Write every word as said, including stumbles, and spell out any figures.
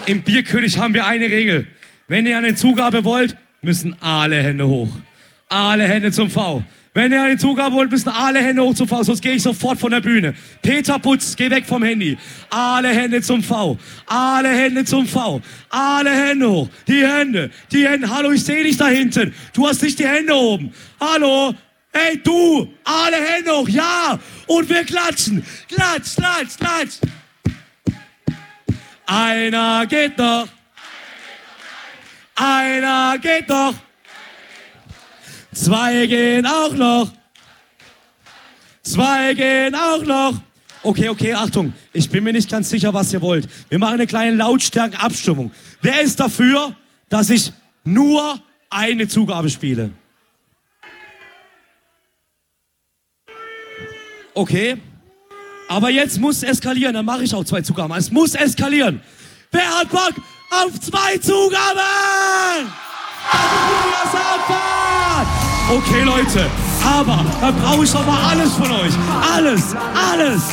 Im Bierkönig haben wir eine Regel. Wenn ihr eine Zugabe wollt, müssen alle Hände hoch. Alle Hände zum V. Wenn ihr eine Zugabe wollt, müssen alle Hände hoch zum V, sonst gehe ich sofort von der Bühne. Peter Putz, geh weg vom Handy. Alle Hände zum V. Alle Hände zum V. Alle Hände hoch. Die Hände, die Hände. Hallo, ich sehe dich da hinten. Du hast nicht die Hände oben. Hallo. Hey, du. Alle Hände hoch. Ja. Und wir klatschen. Klatsch, klatsch, klatsch. Einer geht noch. Einer geht noch. Zwei gehen auch noch. Zwei gehen auch noch. Okay, okay, Achtung. Ich bin mir nicht ganz sicher, was ihr wollt. Wir machen eine kleine Lautstärkenabstimmung. Wer ist dafür, dass ich nur eine Zugabe spiele? Okay. Aber jetzt muss es eskalieren. Dann mache ich auch zwei Zugaben. Es muss eskalieren. Wer hat Bock auf zwei Zugaben? Okay, Leute, aber dann brauche ich doch mal alles von euch. Alles, alles.